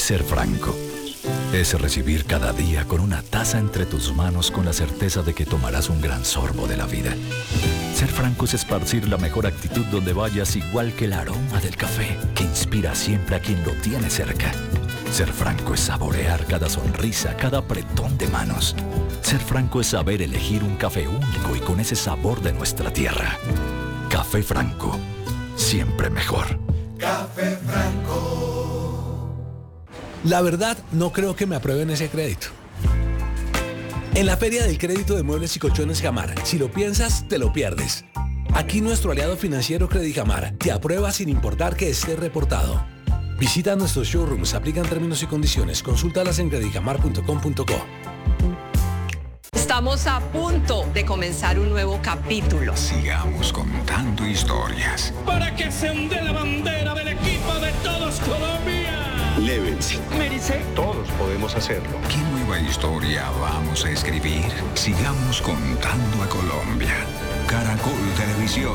ser franco. Es recibir cada día con una taza entre tus manos con la certeza de que tomarás un gran sorbo de la vida. Ser franco es esparcir la mejor actitud donde vayas, igual que el aroma del café que inspira siempre a quien lo tiene cerca. Ser franco es saborear cada sonrisa, cada apretón de manos. Ser franco es saber elegir un café único y con ese sabor de nuestra tierra. Café Franco, siempre mejor. Café Franco. La verdad, no creo que me aprueben ese crédito. En la Feria del Crédito de Muebles y Colchones Jamar, si lo piensas, te lo pierdes. Aquí nuestro aliado financiero Credijamar te aprueba sin importar que esté reportado. Visita nuestros showrooms, aplican términos y condiciones. Consúltalas en credijamar.com.co. Estamos a punto de comenzar un nuevo capítulo. Sigamos contando historias. Para que se onde la bandera del equipo de todos Colombia. Lévense. Mérice. Todos podemos hacerlo. ¿Qué nueva historia vamos a escribir? Sigamos contando a Colombia. Caracol Televisión.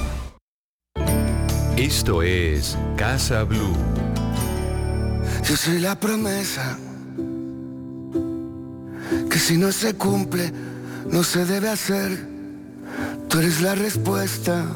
Esto es Casa Blue. Yo soy la promesa que si no se cumple, no se debe hacer. Tú eres la respuesta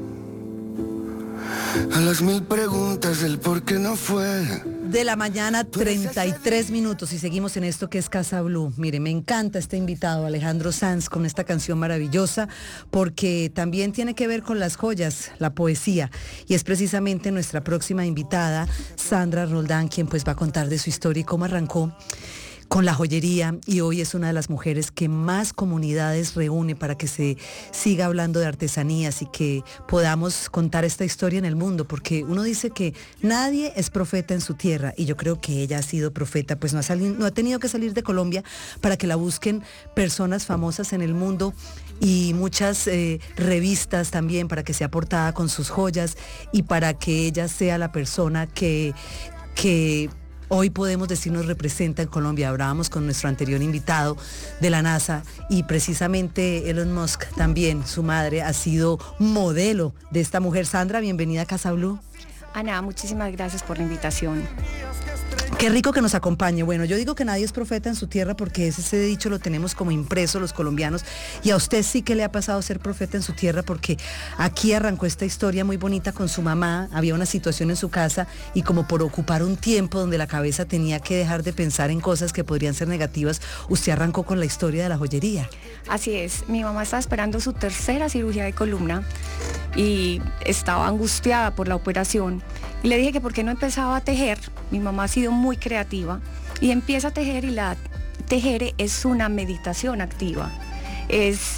a las 1000 preguntas del por qué no fue. De la mañana, 33 minutos, y seguimos en esto que es Casa Blue. Mire, me encanta este invitado, Alejandro Sanz, con esta canción maravillosa, porque también tiene que ver con las joyas, la poesía, y es precisamente nuestra próxima invitada, Sandra Roldán, quien pues va a contar de su historia y cómo arrancó con la joyería, y hoy es una de las mujeres que más comunidades reúne para que se siga hablando de artesanías y que podamos contar esta historia en el mundo, porque uno dice que nadie es profeta en su tierra, y yo creo que ella ha sido profeta, pues no ha tenido que salir de Colombia para que la busquen personas famosas en el mundo, y muchas revistas también, para que sea portada con sus joyas y para que ella sea la persona que hoy podemos decir nos representa en Colombia. Hablábamos con nuestro anterior invitado de la NASA, y precisamente Elon Musk también, su madre, ha sido modelo de esta mujer. Sandra, bienvenida a Casa Blue. Ana, muchísimas gracias por la invitación. Qué rico que nos acompañe. Bueno, yo digo que nadie es profeta en su tierra porque ese dicho lo tenemos como impreso los colombianos, y a usted sí que le ha pasado ser profeta en su tierra, porque aquí arrancó esta historia muy bonita con su mamá. Había una situación en su casa y como por ocupar un tiempo donde la cabeza tenía que dejar de pensar en cosas que podrían ser negativas, usted arrancó con la historia de la joyería. Así es, mi mamá estaba esperando su tercera cirugía de columna y estaba angustiada por la operación, y le dije que por qué no empezaba a tejer. Mi mamá ha sido muy creativa y empieza a tejer, y la tejer es una meditación activa, es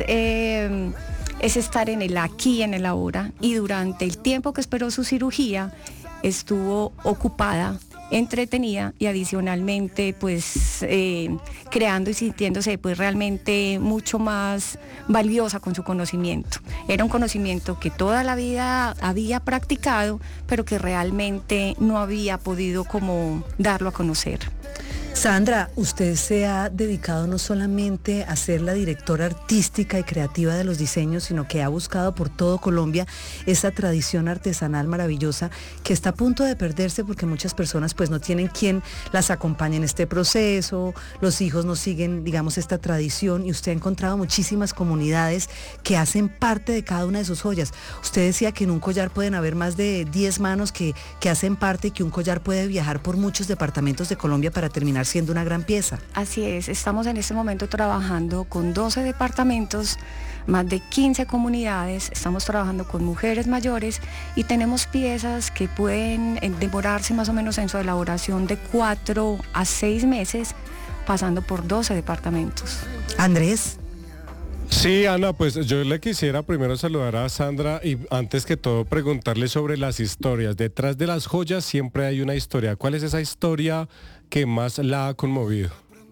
estar en el aquí, en el ahora, y durante el tiempo que esperó su cirugía estuvo ocupada, entretenida y adicionalmente pues creando y sintiéndose pues realmente mucho más valiosa con su conocimiento. Era un conocimiento que toda la vida había practicado, pero que realmente no había podido como darlo a conocer. Sandra, usted se ha dedicado no solamente a ser la directora artística y creativa de los diseños, sino que ha buscado por todo Colombia esa tradición artesanal maravillosa que está a punto de perderse porque muchas personas pues no tienen quien las acompañe en este proceso, los hijos no siguen, digamos, esta tradición, y usted ha encontrado muchísimas comunidades que hacen parte de cada una de sus joyas. Usted decía que en un collar pueden haber más de 10 manos que hacen parte, y que un collar puede viajar por muchos departamentos de Colombia para terminar siendo una gran pieza. Así es, estamos en este momento trabajando con 12 departamentos, más de 15 comunidades, estamos trabajando con mujeres mayores, y tenemos piezas que pueden demorarse más o menos en su elaboración de 4 a 6 meses, pasando por 12 departamentos. Andrés. Sí, Ana, pues yo le quisiera primero saludar a Sandra y antes que todo preguntarle sobre las historias. Detrás de las joyas siempre hay una historia. ¿Cuál es esa historia que más la ha conmovido?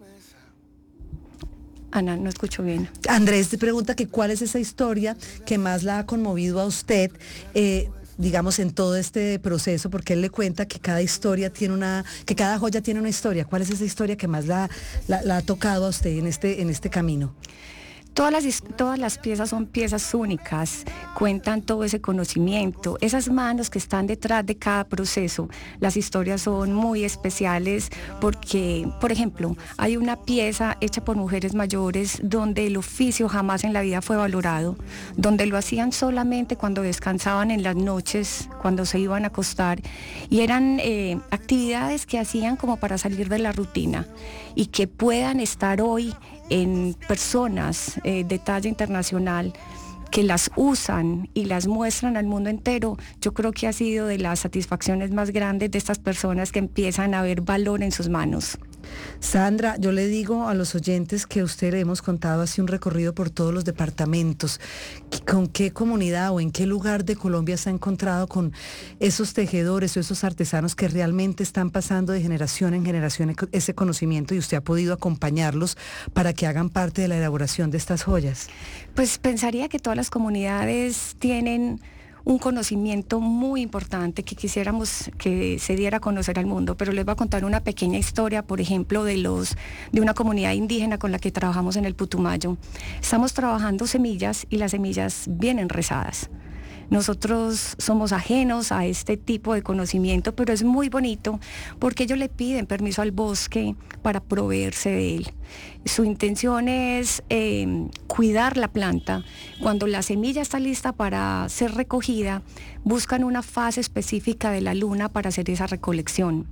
Ana, no escucho bien. Andrés te pregunta que cuál es esa historia que más la ha conmovido a usted, digamos, en todo este proceso, porque él le cuenta que cada historia que cada joya tiene una historia. ¿Cuál es esa historia que más la ha tocado a usted en este camino? Todas las piezas son piezas únicas, cuentan todo ese conocimiento, esas manos que están detrás de cada proceso. Las historias son muy especiales porque, por ejemplo, hay una pieza hecha por mujeres mayores donde el oficio jamás en la vida fue valorado, donde lo hacían solamente cuando descansaban en las noches, cuando se iban a acostar, y eran actividades que hacían como para salir de la rutina y que puedan estar hoy en personas de talla internacional que las usan y las muestran al mundo entero. Yo creo que ha sido de las satisfacciones más grandes de estas personas que empiezan a ver valor en sus manos. Sandra, yo le digo a los oyentes que usted le hemos contado así un recorrido por todos los departamentos. ¿Con qué comunidad o en qué lugar de Colombia se ha encontrado con esos tejedores o esos artesanos que realmente están pasando de generación en generación ese conocimiento y usted ha podido acompañarlos para que hagan parte de la elaboración de estas joyas? Pues pensaría que todas las comunidades tienen un conocimiento muy importante que quisiéramos que se diera a conocer al mundo, pero les voy a contar una pequeña historia, por ejemplo, de una comunidad indígena con la que trabajamos en el Putumayo. Estamos trabajando semillas y las semillas vienen rezadas. Nosotros somos ajenos a este tipo de conocimiento, pero es muy bonito porque ellos le piden permiso al bosque para proveerse de él. Su intención es cuidar la planta. Cuando la semilla está lista para ser recogida, buscan una fase específica de la luna para hacer esa recolección.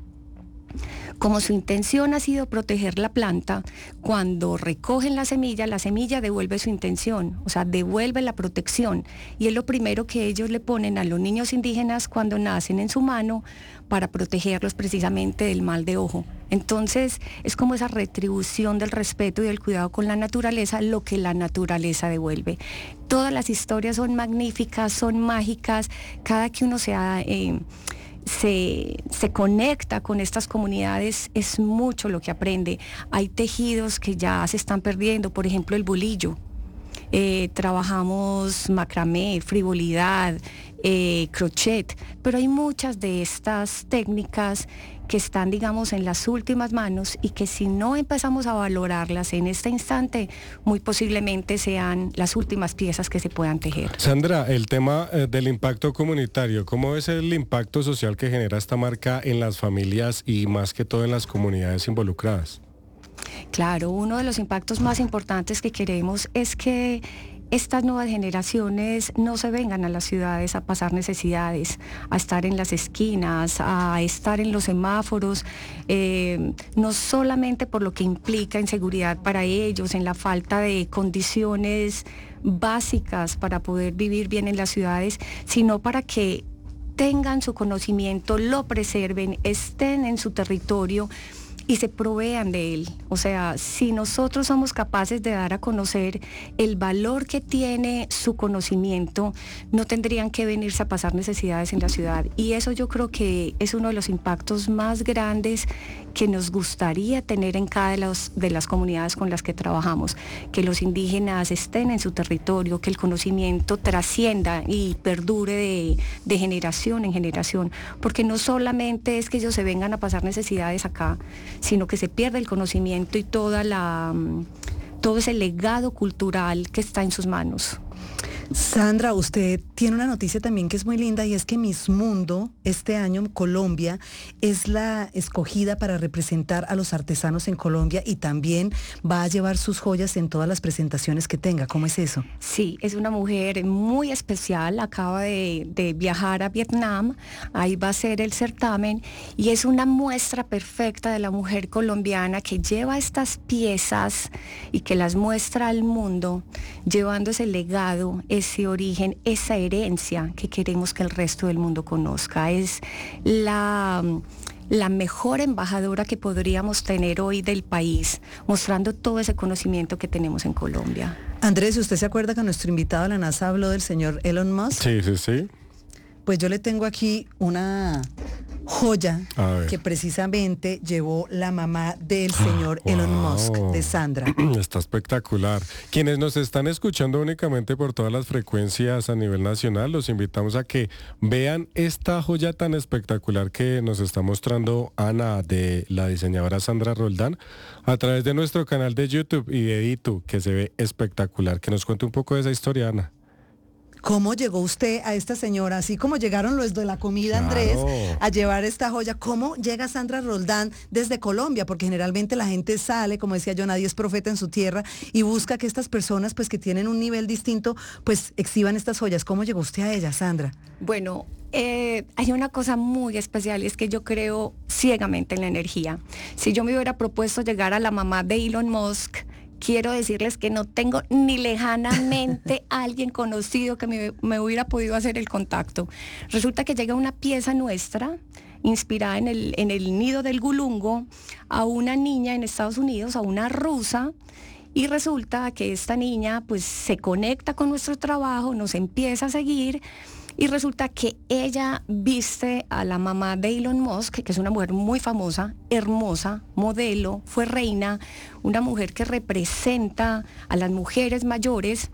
Como su intención ha sido proteger la planta, cuando recogen la semilla devuelve su intención, o sea, devuelve la protección. Y es lo primero que ellos le ponen a los niños indígenas cuando nacen en su mano para protegerlos precisamente del mal de ojo. Entonces, es como esa retribución del respeto y del cuidado con la naturaleza, lo que la naturaleza devuelve. Todas las historias son magníficas, son mágicas, cada que uno se conecta con estas comunidades, es mucho lo que aprende. Hay tejidos que ya se están perdiendo, por ejemplo el bolillo. Trabajamos macramé, frivolidad, crochet, pero hay muchas de estas técnicas que están, digamos, en las últimas manos y que si no empezamos a valorarlas en este instante, muy posiblemente sean las últimas piezas que se puedan tejer. Sandra, el tema del impacto comunitario, ¿cómo es el impacto social que genera esta marca en las familias y más que todo en las comunidades involucradas? Claro, uno de los impactos más importantes que queremos es que estas nuevas generaciones no se vengan a las ciudades a pasar necesidades, a estar en las esquinas, a estar en los semáforos, no solamente por lo que implica inseguridad para ellos, en la falta de condiciones básicas para poder vivir bien en las ciudades, sino para que tengan su conocimiento, lo preserven, estén en su territorio y se provean de él. O sea, si nosotros somos capaces de dar a conocer el valor que tiene su conocimiento, no tendrían que venirse a pasar necesidades en la ciudad. Y eso yo creo que es uno de los impactos más grandes que nos gustaría tener en cada de las comunidades con las que trabajamos, que los indígenas estén en su territorio, que el conocimiento trascienda y perdure de generación en generación, porque no solamente es que ellos se vengan a pasar necesidades acá, sino que se pierde el conocimiento y todo ese legado cultural que está en sus manos. Sandra, usted tiene una noticia también que es muy linda y es que Miss Mundo, este año Colombia, es la escogida para representar a los artesanos en Colombia y también va a llevar sus joyas en todas las presentaciones que tenga. ¿Cómo es eso? Sí, es una mujer muy especial, acaba de viajar a Vietnam, ahí va a ser el certamen y es una muestra perfecta de la mujer colombiana que lleva estas piezas y que las muestra al mundo, llevando ese legado, ese origen, esa herencia que queremos que el resto del mundo conozca. Es la mejor embajadora que podríamos tener hoy del país, mostrando todo ese conocimiento que tenemos en Colombia. Andrés, ¿usted se acuerda que nuestro invitado a la NASA habló del señor Elon Musk? Sí. Pues yo le tengo aquí una joya que precisamente llevó la mamá del señor Elon Musk, de Sandra. Está espectacular. Quienes nos están escuchando únicamente por todas las frecuencias a nivel nacional, los invitamos a que vean esta joya tan espectacular que nos está mostrando Ana, de la diseñadora Sandra Roldán, a través de nuestro canal de YouTube y de Editu, que se ve espectacular. Que nos cuente un poco de esa historia, Ana. ¿Cómo llegó usted a esta señora? Así como llegaron los de la comida, Andrés, a llevar esta joya. ¿Cómo llega Sandra Roldán desde Colombia? Porque generalmente la gente sale, como decía yo, nadie es profeta en su tierra, y busca que estas personas, pues que tienen un nivel distinto, pues exhiban estas joyas. ¿Cómo llegó usted a ella, Sandra? Bueno, hay una cosa muy especial, y es que yo creo ciegamente en la energía. Si yo me hubiera propuesto llegar a la mamá de Elon Musk, quiero decirles que no tengo ni lejanamente alguien conocido que me hubiera podido hacer el contacto. Resulta que llega una pieza nuestra, inspirada en el nido del gulungo, a una niña en Estados Unidos, a una rusa, y resulta que esta niña pues se conecta con nuestro trabajo, nos empieza a seguir, y resulta que ella viste a la mamá de Elon Musk, que es una mujer muy famosa, hermosa, modelo, fue reina, una mujer que representa a las mujeres mayores.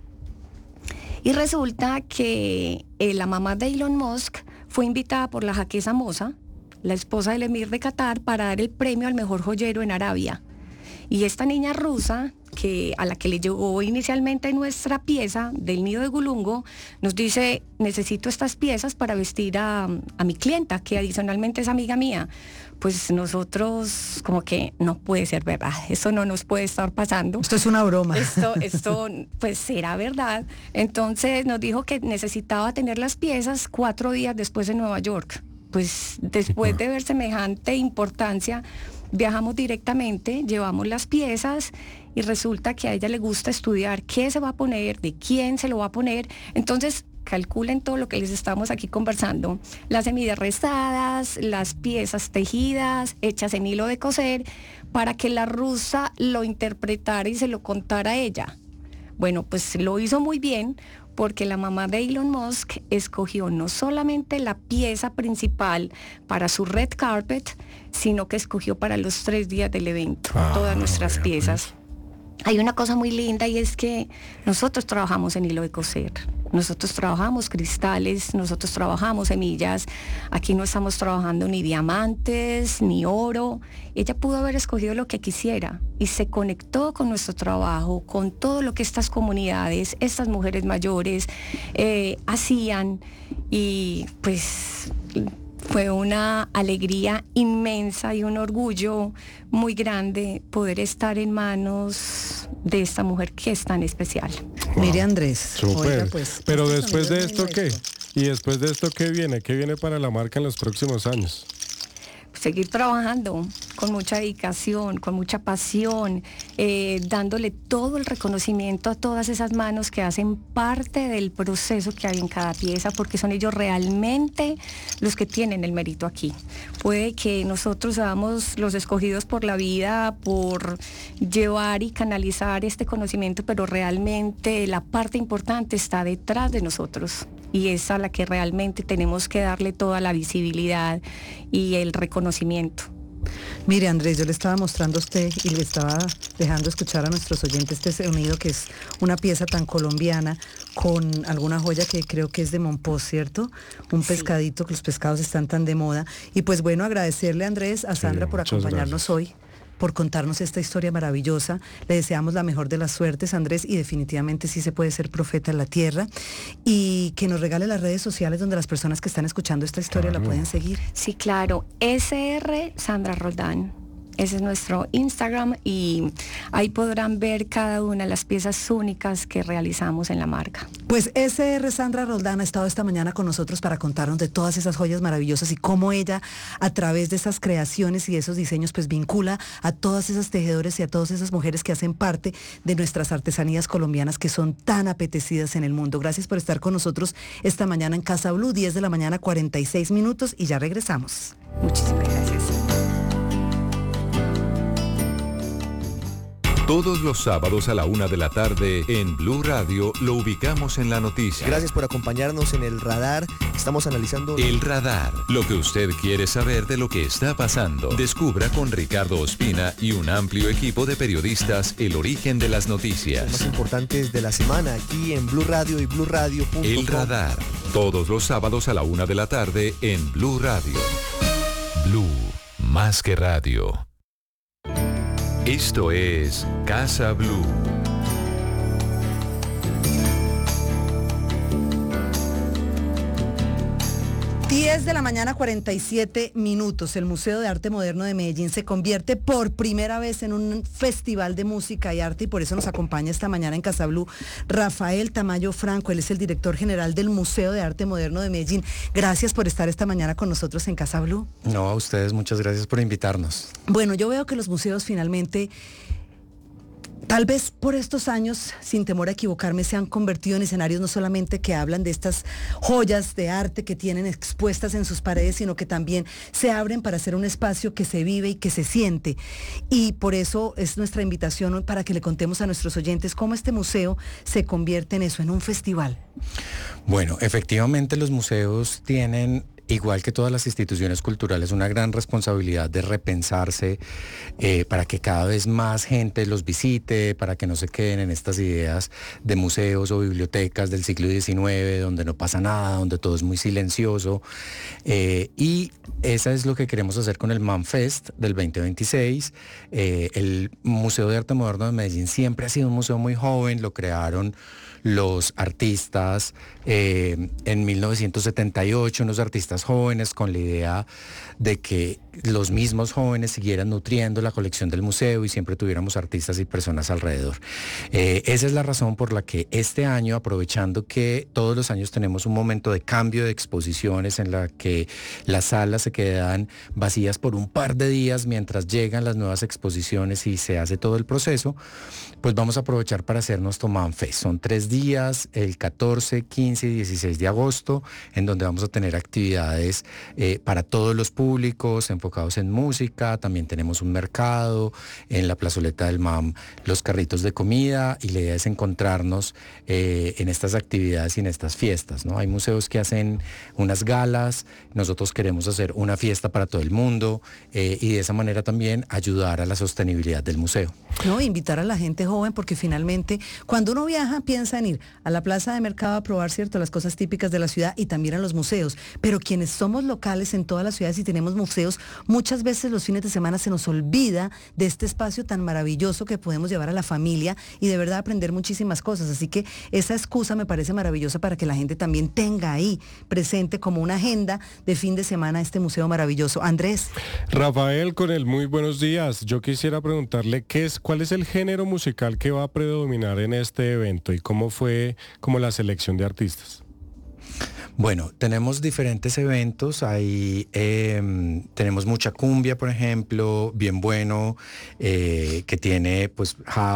Y resulta que la mamá de Elon Musk fue invitada por la Jaquesa Moza, la esposa del emir de Qatar, para dar el premio al mejor joyero en Arabia. Y esta niña rusa, a la que le llegó inicialmente nuestra pieza del nido de gulungo, nos dice: necesito estas piezas para vestir a mi clienta, que adicionalmente es amiga mía. Pues nosotros, como que no puede ser verdad, esto no nos puede estar pasando. Esto es una broma. Esto pues será verdad. Entonces nos dijo que necesitaba tener las piezas 4 días después en Nueva York. Pues después de ver semejante importancia, viajamos directamente, llevamos las piezas, y resulta que a ella le gusta estudiar qué se va a poner, de quién se lo va a poner. Entonces calculen todo lo que les estamos aquí conversando: las semillas rezadas, las piezas tejidas, hechas en hilo de coser, para que la rusa lo interpretara y se lo contara a ella. Bueno, pues lo hizo muy bien, porque la mamá de Elon Musk escogió no solamente la pieza principal para su red carpet, sino que escogió para los 3 días del evento todas nuestras piezas. Hay una cosa muy linda, y es que nosotros trabajamos en hilo de coser, nosotros trabajamos cristales, nosotros trabajamos semillas. Aquí no estamos trabajando ni diamantes, ni oro. Ella pudo haber escogido lo que quisiera y se conectó con nuestro trabajo, con todo lo que estas comunidades, estas mujeres mayores hacían, y pues fue una alegría inmensa y un orgullo muy grande poder estar en manos de esta mujer que es tan especial. Mire, Andrés. Súper. Pues, pero después de esto, ¿qué? ¿Y después de esto qué viene? ¿Qué viene para la marca en los próximos años? Seguir trabajando con mucha dedicación, con mucha pasión, dándole todo el reconocimiento a todas esas manos que hacen parte del proceso que hay en cada pieza, porque son ellos realmente los que tienen el mérito aquí. Puede que nosotros seamos los escogidos por la vida, por llevar y canalizar este conocimiento, pero realmente la parte importante está detrás de nosotros, y es a la que realmente tenemos que darle toda la visibilidad y el reconocimiento. Mire, Andrés, yo le estaba mostrando a usted y le estaba dejando escuchar a nuestros oyentes este sonido, que es una pieza tan colombiana, con alguna joya que creo que es de Monpós, ¿cierto? Un pescadito, que los pescados están tan de moda. Y pues bueno, agradecerle, Andrés, a Sandra por acompañarnos hoy, por contarnos esta historia maravillosa. Le deseamos la mejor de las suertes, Andrés, y definitivamente sí se puede ser profeta en la tierra, y que nos regale las redes sociales donde las personas que están escuchando esta historia la pueden seguir. Sí, claro, SR Sandra Roldán. Ese es nuestro Instagram, y ahí podrán ver cada una de las piezas únicas que realizamos en la marca. Pues SR Sandra Roldán ha estado esta mañana con nosotros para contarnos de todas esas joyas maravillosas y cómo ella, a través de esas creaciones y esos diseños, pues vincula a todas esas tejedores y a todas esas mujeres que hacen parte de nuestras artesanías colombianas, que son tan apetecidas en el mundo. Gracias por estar con nosotros esta mañana en Casa Blue, 10 de la mañana, 46 minutos, y ya regresamos. Muchísimas gracias. Todos los sábados a la 1 de la tarde en Blue Radio lo ubicamos en la noticia. Gracias por acompañarnos en El Radar. Estamos analizando... El Radar, lo que usted quiere saber de lo que está pasando. Descubra con Ricardo Ospina y un amplio equipo de periodistas el origen de las noticias. Los más importantes de la semana aquí en Blue Radio y BlueRadio.com. El Radar, todos los sábados a la 1 de la tarde en Blue Radio. Blue, más que radio. Esto es Casa Blue. 10 de la mañana, 47 minutos. El Museo de Arte Moderno de Medellín se convierte por primera vez en un festival de música y arte, y por eso nos acompaña esta mañana en Casa Blue Rafael Tamayo Franco. Él es el director general del Museo de Arte Moderno de Medellín. Gracias por estar esta mañana con nosotros en Casa Blue. No, a ustedes muchas gracias por invitarnos. Bueno, yo veo que los museos finalmente, tal vez por estos años, sin temor a equivocarme, se han convertido en escenarios no solamente que hablan de estas joyas de arte que tienen expuestas en sus paredes, sino que también se abren para ser un espacio que se vive y que se siente. Y por eso es nuestra invitación para que le contemos a nuestros oyentes cómo este museo se convierte en eso, en un festival. Bueno, efectivamente los museos tienen, igual que todas las instituciones culturales, una gran responsabilidad de repensarse para que cada vez más gente los visite, para que no se queden en estas ideas de museos o bibliotecas del siglo XIX, donde no pasa nada, donde todo es muy silencioso. Y eso es lo que queremos hacer con el MAMFest del 2026. El Museo de Arte Moderno de Medellín siempre ha sido un museo muy joven, lo crearon los artistas en 1978, unos artistas jóvenes con la idea de que los mismos jóvenes siguieran nutriendo la colección del museo y siempre tuviéramos artistas y personas alrededor. Esa es la razón por la que este año, aprovechando que todos los años tenemos un momento de cambio de exposiciones en la que las salas se quedan vacías por un par de días mientras llegan las nuevas exposiciones y se hace todo el proceso, pues vamos a aprovechar para hacer nuestro MAMFest. Son 3 días, el 14, 15 y 16 de agosto, en donde vamos a tener actividades para todos los públicos, enfocados en música. También tenemos un mercado en la plazoleta del MAM, los carritos de comida, y la idea es encontrarnos en estas actividades y en estas fiestas, ¿no? Hay museos que hacen unas galas, nosotros queremos hacer una fiesta para todo el mundo y de esa manera también ayudar a la sostenibilidad del museo. No, invitar a la gente joven, porque finalmente cuando uno viaja piensa en ir a la plaza de mercado a probar, cierto, las cosas típicas de la ciudad y también a los museos, pero quienes somos locales en todas las ciudades y tenemos museos, muchas veces los fines de semana se nos olvida de este espacio tan maravilloso que podemos llevar a la familia y de verdad aprender muchísimas cosas. Así que esa excusa me parece maravillosa para que la gente también tenga ahí presente como una agenda de fin de semana este museo maravilloso. Andrés. Rafael, con el muy buenos días. Yo quisiera preguntarle cuál es el género musical que va a predominar en este evento y cómo fue la selección de artistas. Bueno, tenemos diferentes eventos, ahí tenemos mucha cumbia, por ejemplo, bien bueno, que tiene pues